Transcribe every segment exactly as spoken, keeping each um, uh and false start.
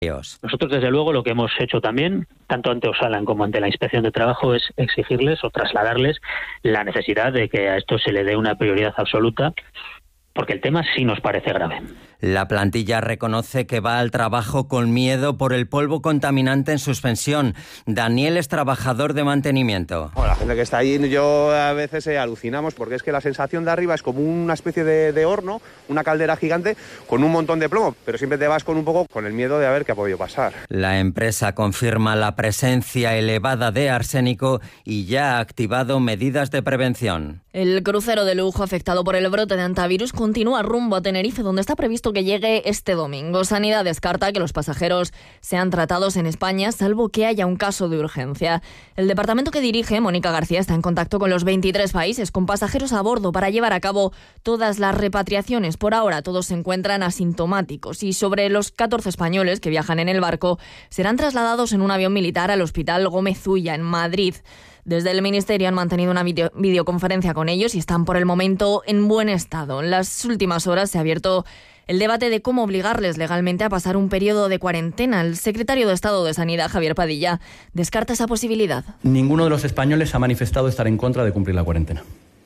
Nosotros, desde luego, lo que hemos hecho también, tanto ante Osalan como ante la Inspección de Trabajo, es exigirles o trasladarles la necesidad de que a esto se le dé una prioridad absoluta, porque el tema sí nos parece grave. La plantilla reconoce que va al trabajo con miedo por el polvo contaminante en suspensión. Daniel es trabajador de mantenimiento. Bueno, la gente que está ahí, yo a veces eh, alucinamos porque es que la sensación de arriba es como una especie de, de horno, una caldera gigante con un montón de plomo, pero siempre te vas con un poco con el miedo de a ver qué ha podido pasar. La empresa confirma la presencia elevada de arsénico y ya ha activado medidas de prevención. El crucero de lujo afectado por el brote de antivirus continúa rumbo a Tenerife, donde está previsto que llegue este domingo. Sanidad descarta que los pasajeros sean tratados en España, salvo que haya un caso de urgencia. El departamento que dirige, Mónica García, está en contacto con los veintitrés países con pasajeros a bordo para llevar a cabo todas las repatriaciones. Por ahora, todos se encuentran asintomáticos y sobre los catorce españoles que viajan en el barco serán trasladados en un avión militar al Hospital Gómez Ulla, en Madrid. Desde el Ministerio han mantenido una video- videoconferencia con ellos y están por el momento en buen estado. En las últimas horas se ha abierto el debate de cómo obligarles legalmente a pasar un periodo de cuarentena. El secretario de Estado de Sanidad, Javier Padilla, descarta esa posibilidad. Ninguno de los españoles ha manifestado estar en contra de cumplir la cuarentena.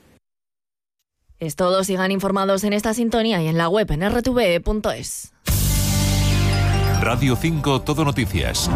Es todo. Sigan informados en esta sintonía y en la web en erre te ve punto es. Radio cinco Todo Noticias.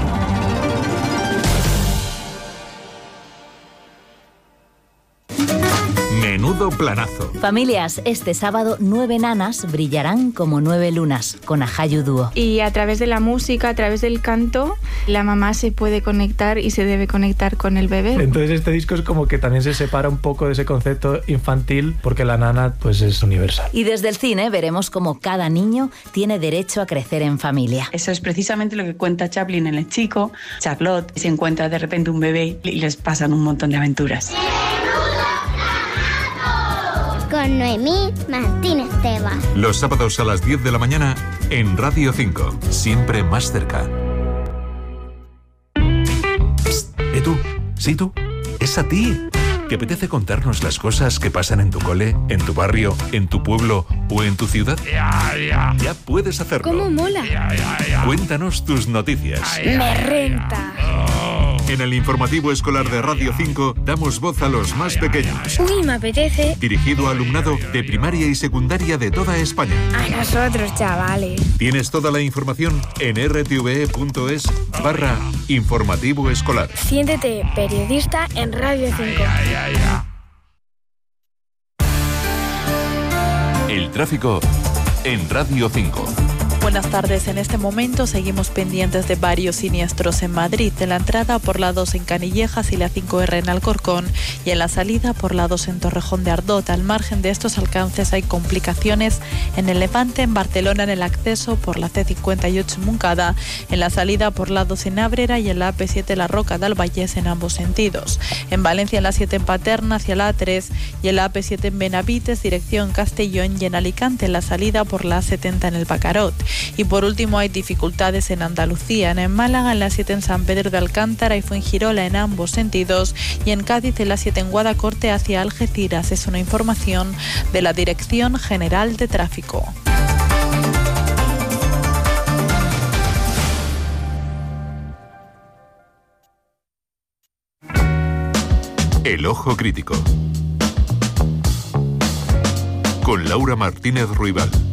Menudo planazo. Familias, este sábado nueve nanas brillarán como nueve lunas con Ajayu Dúo. Y a través de la música, a través del canto, la mamá se puede conectar y se debe conectar con el bebé. Entonces este disco es como que también se separa un poco de ese concepto infantil porque la nana pues es universal. Y desde el cine veremos cómo cada niño tiene derecho a crecer en familia. Eso es precisamente lo que cuenta Chaplin en El Chico. Charlotte se encuentra de repente un bebé y les pasan un montón de aventuras. Con Noemí Martínez Tebas. Los sábados a las diez de la mañana en Radio cinco. Siempre más cerca. Psst, ¿eh tú? ¿Sí tú? Es a ti. ¿Te apetece contarnos las cosas que pasan en tu cole, en tu barrio, en tu pueblo o en tu ciudad? Ya, ya. Ya puedes hacerlo. ¿Cómo mola? Ya, ya, ya. Cuéntanos tus noticias. Me renta. En el informativo escolar de Radio cinco damos voz a los más pequeños. Uy, me apetece. Dirigido a alumnado de primaria y secundaria de toda España. A nosotros, chavales. Tienes toda la información en erre te ve punto es barra informativo escolar. Siéntete periodista en Radio cinco. El tráfico en Radio cinco. Buenas tardes. En este momento seguimos pendientes de varios siniestros en Madrid, de la entrada por la dos en Canillejas y la cinco erre en Alcorcón y en la salida por la dos en Torrejón de Ardoz. Al margen de estos alcances hay complicaciones en el Levante, en Barcelona en el acceso por la ce cincuenta y ocho en Moncada, en la salida por la dos en Ábrera y en la a pe siete La Roca del Vallés en ambos sentidos. En Valencia en la siete en Paterna hacia la a tres y en la a pe siete en Benavites dirección Castellón y en Alicante en la salida por la a setenta en el Bacarot. Y por último hay dificultades en Andalucía, en Málaga en la siete en San Pedro de Alcántara y Fuengirola en ambos sentidos y en Cádiz en la siete en Guadacorte hacia Algeciras. Es una información de la Dirección General de Tráfico. El Ojo Crítico con Laura Martínez Ruibal.